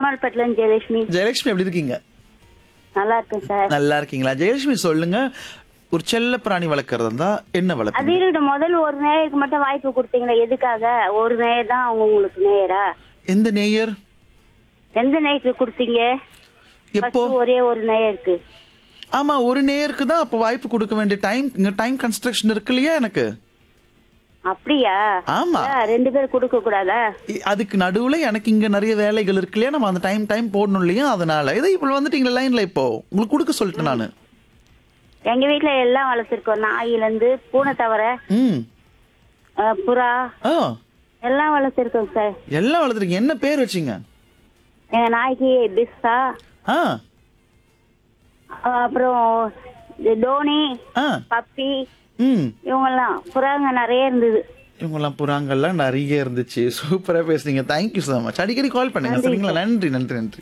பெருமாள்பேட்டில இருந்து ஜெயலட்சுமி. ஜெயலட்சுமி எப்படி இருக்கீங்க? நல்லா இருக்கேன் சார். நல்லா இருக்கீங்களா? ஜெயலட்சுமி சொல்லுங்க, ஒரு செல்ல பிராணி வளர்க்கறதா இருந்தா என்ன அது வளர்ப்பீங்க? இருக்கட்டும், முதல்ல ஒரு நேயருக்கு மட்டும் வாய்ப்பு கொடுத்தீங்களா? எதுக்காக ஒரு நேயர் தான் உங்களுக்கு நேயரா? எந்த நேயர்? எந்த நேயருக்கு கொடுத்தீங்க? எப்போ? First ஒரே ஒரு நேயருக்கு. ஆமா, ஒரு நேயருக்கு தான் அப்ப வாய்ப்பு கொடுக்க வேண்டிய டைம் கன்ஸ்ட்ரக்ஷன் இருக்கு இல்லையா எனக்கு? அப்படியா? ஆமா. ரெண்டு பேரும் கொடுக்க கூடாதா? அதுக்கு நடுவுல எனக்கு இங்க நிறைய வேலைகள் இருக்கு இல்லையா, நம்ம அந்த டைம் போடணும் இல்லையா, அதனால இதை இப்ப வந்துட்டீங்க லைன்ல, இப்போ உங்களுக்கு கொடுக்க சொல்லிட்டேன் நானு. எங்க வீட்டுல எல்லாம் வளர்த்திருக்கோம். நாயில இருந்து பூனை தவிர ம். புறா ஆ, எல்லாம் வளர்த்திருக்கோம் சார். எல்லாம் வளர்த்துருக்கீங்க. என்ன பேர் வச்சீங்க? எங்க நாய்க்கு பிஸ்ஸா, ஆ. அப்புறம் டோனி, ஆ. பப்பி, ம். இவங்கெல்லாம் புறாங்க நிறைய இருந்தது. இவங்கெல்லாம் புறாங்கள்லாம் நிறைய இருந்துச்சு. சூப்பரா பேசுறீங்க. Thank you so much. அடிக்கடி கால் பண்ணுங்க நன்றி சரிங்களா? நன்றி நன்றி நன்றி.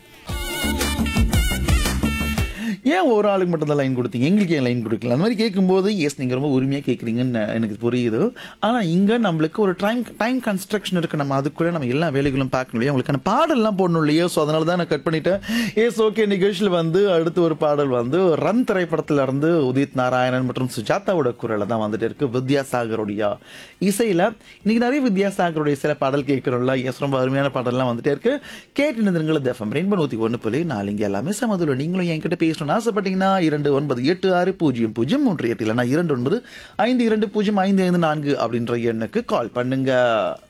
ஏன் ஒரு ஆளுக்கு மட்டும் தான் லைன் கொடுத்தீங்க, எங்களுக்கு ஏன் லைன் கொடுக்கல? அந்த மாதிரி கேட்கும்போது எஸ் நீங்கள் ரொம்ப உரிமையாக கேட்குறீங்கன்னு எனக்கு புரியுது. ஆனால் இங்கே நம்மளுக்கு ஒரு டைம் கன்ஸ்ட்ரக்ஷன் இருக்குது. நம்ம அதுக்குள்ளே நம்ம எல்லா வேலைகளும் பார்க்கணும் இல்லையா, உங்களுக்கான பாடல்லாம் போடணும் இல்லையா? ஸோ அதனால தான் நான் கட் பண்ணிட்டேன். எஸ் ஓகே, நிகழ்ச்சியில் அடுத்து ஒரு பாடல் ரன் திரைப்படத்தில் இருந்து உதித் நாராயணன் மற்றும் சுஜாதாவோட குரலில் தான் வந்துட்டு இருக்கு. வித்யாசாகருடைய இசையில் இன்னைக்கு நிறைய வித்யாசாகருடைய சில பாடல் கேட்குறோம்ல. எஸ், ரொம்ப அருமையான பாடல்லாம் வந்துட்டே இருக்கு. கேட்டு நிறுங்கள் FM ரெயின்போ 101.4 இங்கே எல்லாமே சமதுல. நீங்களும் என்கிட்ட பேசணும்னு ஆசைப்பட்டீங்கன்னா 29860003 இல்லைன்னா 2952055554 அப்படின்ற எண்ணுக்கு கால் பண்ணுங்க.